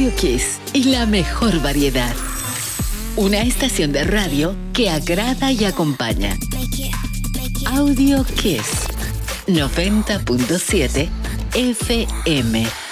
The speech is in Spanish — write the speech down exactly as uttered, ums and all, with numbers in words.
Radio Kiss y la mejor variedad. Una estación de radio que agrada y acompaña. Audio Kiss noventa punto siete F M.